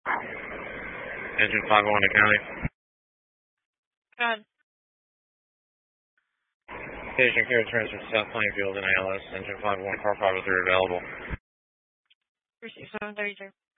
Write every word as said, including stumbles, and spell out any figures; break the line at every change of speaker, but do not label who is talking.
Engine five oh one to county.
Go ahead.
Station carrier transfer to South Plainfield in A L S. Engine five oh one, car five oh three available.
three six seven thirty-two.